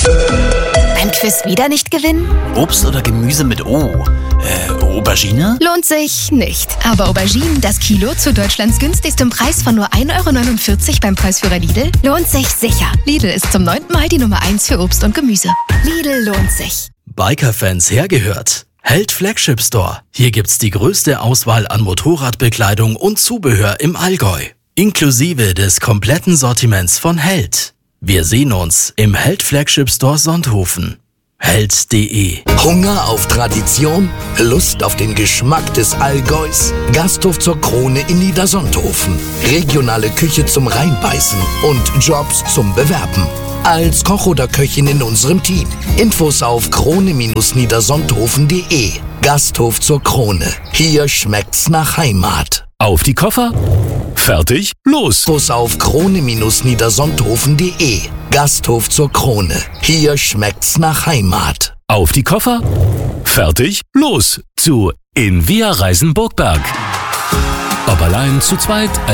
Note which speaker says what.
Speaker 1: Beim Quiz wieder nicht gewinnen?
Speaker 2: Obst oder Gemüse mit O? Aubergine?
Speaker 1: Lohnt sich nicht. Aber Auberginen, das Kilo zu Deutschlands günstigstem Preis von nur 1,49 € beim Preisführer Lidl, lohnt sich sicher. Lidl ist zum 9. Mal die Nummer 1 für Obst und Gemüse. Lidl lohnt sich.
Speaker 3: Biker-Fans hergehört. Held Flagship Store. Hier gibt's die größte Auswahl an Motorradbekleidung und Zubehör im Allgäu. Inklusive des kompletten Sortiments von Held. Wir sehen uns im Held Flagship Store Sonthofen. Held.de.
Speaker 4: Hunger auf Tradition? Lust auf den Geschmack des Allgäus? Gasthof zur Krone in Niedersonthofen. Regionale Küche zum Reinbeißen und Jobs zum Bewerben. Als Koch oder Köchin in unserem Team. Infos auf krone-niedersonthofen.de. Gasthof zur Krone. Hier schmeckt's nach Heimat.
Speaker 5: Auf die Koffer. Fertig, los!
Speaker 4: Infos auf krone-niedersonthofen.de. Gasthof zur Krone. Hier schmeckt's nach Heimat.
Speaker 5: Auf die Koffer. Fertig, los! Zu In Via Reisen Burgberg. Ob allein, zu zweit,